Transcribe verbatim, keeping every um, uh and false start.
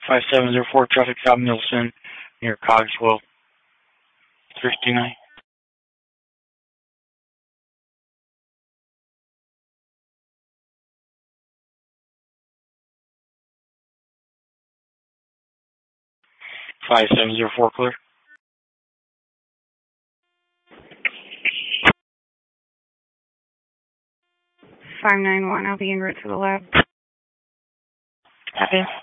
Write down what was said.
five seven zero four, traffic stop Nielsen near Cogswell, three fifty-nine. five seven zero four, clear. five nine one, I'll be en route to the lab. Okay.